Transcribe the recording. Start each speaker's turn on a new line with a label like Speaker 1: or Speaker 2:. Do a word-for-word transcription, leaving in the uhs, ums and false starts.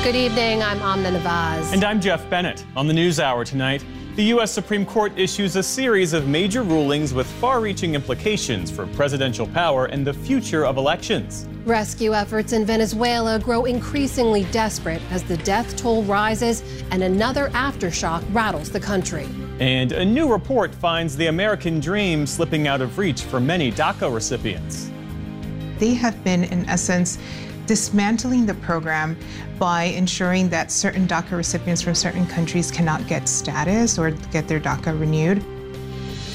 Speaker 1: Good evening, I'm Amna Nawaz.
Speaker 2: And I'm Jeff Bennett. On the NewsHour tonight, the U S Supreme Court issues a series of major rulings with far-reaching implications for presidential power and the future of elections.
Speaker 1: Rescue efforts in Venezuela grow increasingly desperate as the death toll rises and another aftershock rattles the country.
Speaker 2: And a new report finds the American dream slipping out of reach for many DACA recipients.
Speaker 3: They have been, in essence, dismantling the program by ensuring that certain DACA recipients from certain countries cannot get status or get their DACA renewed.